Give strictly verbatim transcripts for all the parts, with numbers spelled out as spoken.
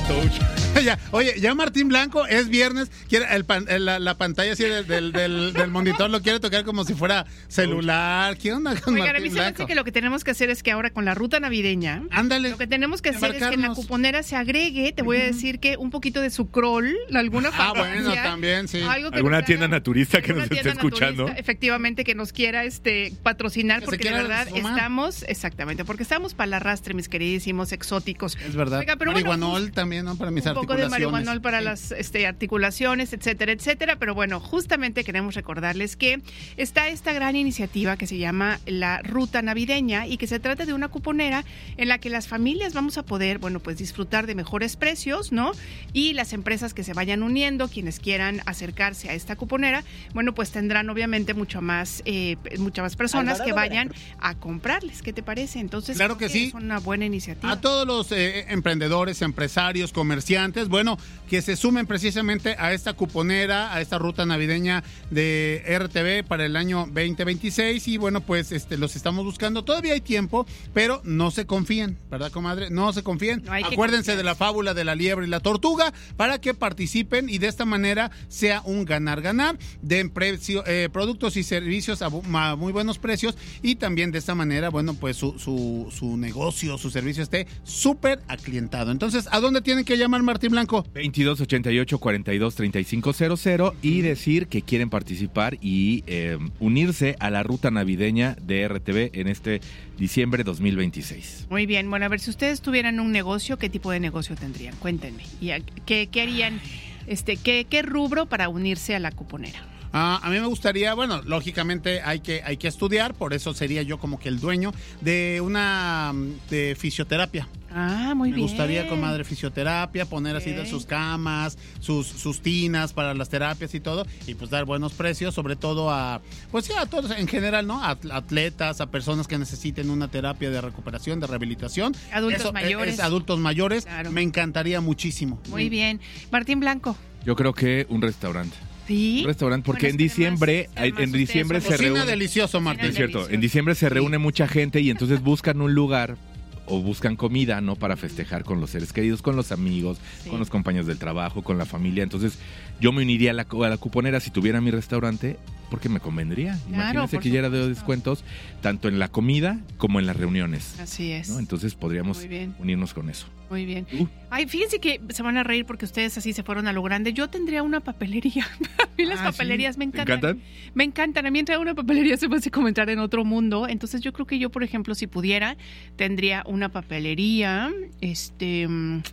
touch. ya, oye, ya Martín Blanco es viernes, quiere el pan, la, la pantalla así del, del, del, del monitor lo quiere tocar como si fuera celular. ¿Qué onda con Oigan, Martín a mí se me Blanco? hace que lo que tenemos que hacer es que ahora con la ruta navideña, ándale, lo que tenemos que hacer es que en la cuponera se agregue, te voy uh-huh. a decir que un poquito de sucrol, alguna farmacia. Ah, bueno, también, sí. Alguna tienda haga, naturista que nos esté escuchando. Efectivamente, que nos quiera este patrocinar, que porque de verdad sumar. estamos, exactamente, porque estamos para el arrastre, mis queridísimos exóticos. Es verdad. Oiga, pero marihuanol bueno, también, ¿no? Para mis un articulaciones. Un poco de marihuanol para sí. las este, articulaciones, etcétera, etcétera. Pero bueno, justamente queremos recordarles que está esta gran iniciativa que se llama la Ruta Navideña y que se trata de una cuponera en la que las familias vamos a poder, bueno, pues disfrutar de mejores precios, ¿no? Y las empresas que se vayan uniendo, quienes quieran acercarse a esta cuponera, bueno, pues tendrán obviamente mucho más, eh, muchas más personas que vayan a comprarles. ¿Qué te parece? Entonces, claro que sí. Es una buena iniciativa. A todos los eh, emprendedores, empresarios, comerciantes, bueno, que se sumen precisamente a esta cuponera, a esta ruta navideña de R T V para el año veinte veintiséis y bueno, pues este los estamos buscando. Todavía hay tiempo, pero no se confíen, ¿verdad, comadre? No se confíen. No Acuérdense de la fábula de la liebre y la tortuga para que participen y de esta manera sea un ganar-ganar de precio, eh, productos y servicios a, a muy buenos precios y también de esta manera, bueno, pues su, su, su negocio, su servicio esté súper aclientado. Entonces, ¿a dónde tienen que llamar, Martín Blanco? veintidós ochenta y ocho cuarenta y dos treinta y cinco cero cero y decir que quieren participar y eh, unirse a la ruta navideña de R T V en este diciembre dos mil veintiséis. Muy bien, bueno, a ver, si ustedes tuvieran un negocio, ¿qué tipo de negocio tendrían? Cuéntenme. ¿Y a, qué, qué harían, este, qué, qué rubro para unirse a la cuponera? Ah, a mí me gustaría, bueno, lógicamente hay que, hay que estudiar, por eso sería yo como que el dueño de una de fisioterapia. Ah, muy me bien. Me gustaría, comadre, fisioterapia, poner okay. así de sus camas, sus, sus tinas para las terapias y todo, y pues dar buenos precios, sobre todo a, pues sí, a todos en general, ¿no? A atletas, a personas que necesiten una terapia de recuperación, de rehabilitación. Adultos Eso, mayores. Es, es adultos mayores, claro. Me encantaría muchísimo. Muy bien. Martín Blanco. Yo creo que un restaurante. ¿Sí? Un restaurante, porque bueno, en diciembre, además, en diciembre se reúne. Cocina delicioso, Martín. Es cierto, en diciembre se reúne sí. mucha gente y entonces buscan un lugar o buscan comida, ¿no? Para festejar con los seres queridos, con los amigos, sí. con los compañeros del trabajo, con la familia. Entonces, yo me uniría a la, a la cuponera si tuviera mi restaurante, porque me convendría. Claro, imagínense que ya era de descuentos, tanto en la comida como en las reuniones. Así es. ¿no? Entonces, podríamos unirnos con eso. Muy bien. Uh. Ay, fíjense que se van a reír porque ustedes así se fueron a lo grande. Yo tendría una papelería. A mí las ah, papelerías ¿sí? me encantan. ¿Te encantan? Me encantan. A mí entrar a una papelería se me hace como entrar en otro mundo. Entonces yo creo que yo, por ejemplo, si pudiera, tendría una papelería, este...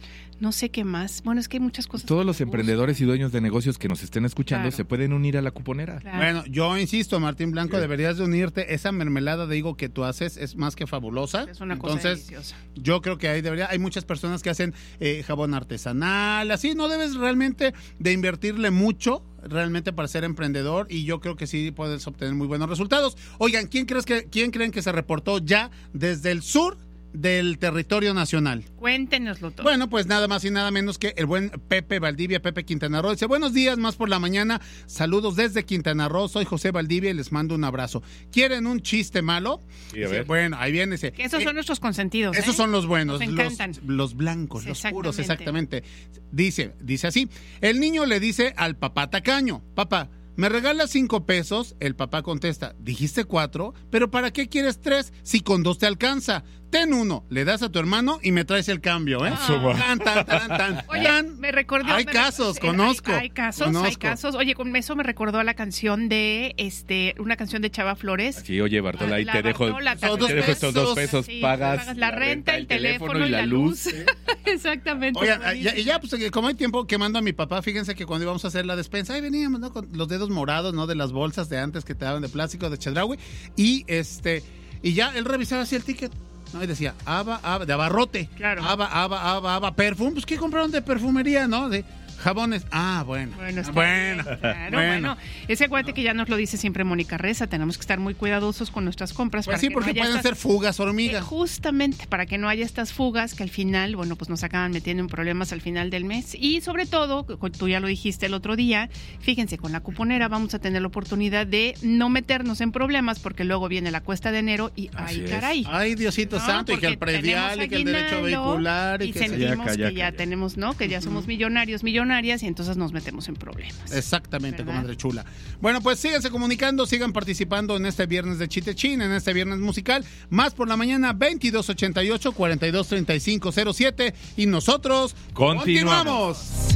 no sé qué más. Bueno, es que hay muchas cosas. Todos los emprendedores y dueños de negocios que nos estén escuchando claro. se pueden unir a la cuponera. Claro. Bueno, yo insisto, Martín Blanco, sí. deberías de unirte. Esa mermelada de higo que tú haces es más que fabulosa. Es una Entonces, cosa deliciosa. Yo creo que ahí debería. Hay muchas personas que hacen eh, jabón artesanal, así. No debes realmente de invertirle mucho realmente para ser emprendedor y yo creo que sí puedes obtener muy buenos resultados. Oigan, ¿quién crees que quién creen que se reportó ya desde el sur del territorio nacional? Cuéntenoslo todo. Bueno, pues nada más y nada menos que el buen Pepe Valdivia, Pepe Quintana Roo. Dice, buenos días, más por la mañana. Saludos desde Quintana Roo. Soy José Valdivia y les mando un abrazo. ¿Quieren un chiste malo? Sí, a ver. Bueno, ahí viene ese. Que esos eh, son nuestros consentidos. Esos ¿eh? son los buenos. Nos encantan. Los, los blancos, sí, los puros, exactamente. Dice, dice así. El niño le dice al papá tacaño, papá, ¿me regalas cinco pesos? El papá contesta, dijiste cuatro, pero ¿para qué quieres tres si con dos te alcanza? Ten uno, le das a tu hermano y me traes el cambio, ¿eh? Oh. Tan, tan, tan, tan. Oye, tan. me recordó... Hay me, casos, eh, conozco. Hay, hay casos, conozco. hay casos. Oye, con eso me recordó a la canción de, este, una canción de Chava Flores. Sí, oye, Bartola, ahí te dejo, Bartola, te dejo estos dos pesos, sí, pagas, pagas la, la renta, el teléfono, teléfono y la luz. Sí. Exactamente. Oigan, y ya, ya, pues como hay tiempo quemando a mi papá, fíjense que cuando íbamos a hacer la despensa, ahí veníamos, ¿no? Con los dedos morados, ¿no? De las bolsas de antes que te daban de plástico, de Chedraui, y este, y ya él revisaba así el ticket. No, y decía, Aba, Aba, de abarrote. Claro. Aba, Aba, Aba, Aba, perfume. Pues, ¿qué compraron de perfumería, no? De Jabones. Ah, bueno. Bueno, está bueno. bien, claro, bueno. bueno. Ese acuérdate que ya nos lo dice siempre Mónica Reza, tenemos que estar muy cuidadosos con nuestras compras. Pues para sí, que porque no haya pueden estas- ser fugas, hormiga. Eh, justamente para que no haya estas fugas que al final, bueno, pues nos acaban metiendo en problemas al final del mes. Y sobre todo, co- tú ya lo dijiste el otro día, fíjense, con la cuponera vamos a tener la oportunidad de no meternos en problemas porque luego viene la cuesta de enero y Así ay, es. caray. Ay, Diosito ¿no? santo, y que el Porque predial, tenemos y que el derecho aguinaldo, vehicular, y, y que se- sentimos Ya, calla, que ya calla. tenemos, ¿no? Que ya somos millonarios, millonarias y entonces nos metemos en problemas. Exactamente, ¿Verdad? comadre chula. Bueno, pues síganse comunicando, sigan participando en este viernes de Chitechín, en este viernes musical. Más por la mañana, veintidós ochenta y ocho, cuarenta y dos treinta y cinco cero siete. Y nosotros Continuamos. continuamos.